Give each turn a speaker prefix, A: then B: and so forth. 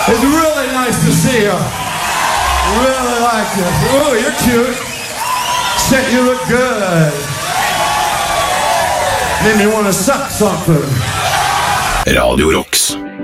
A: It's really nice to see you. Really like this. Oh, you're cute. Shit, you look good. Made me want to suck something.
B: Radio Rocks.